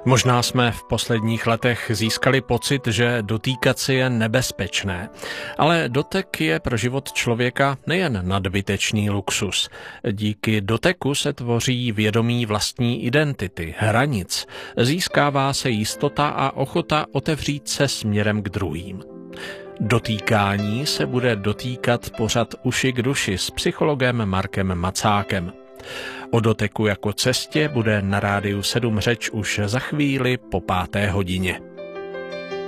Možná jsme v posledních letech získali pocit, že dotýkat si je nebezpečné. Ale dotek je pro život člověka nejen nadbytečný luxus. Díky doteku se tvoří vědomí vlastní identity, hranic. Získává se jistota a ochota otevřít se směrem k druhým. Dotýkání se bude dotýkat pořad Uši k duši s psychologem Markem Macákem. O doteku jako cestě bude na Rádiu 7 řeč už za chvíli po 5. hodině.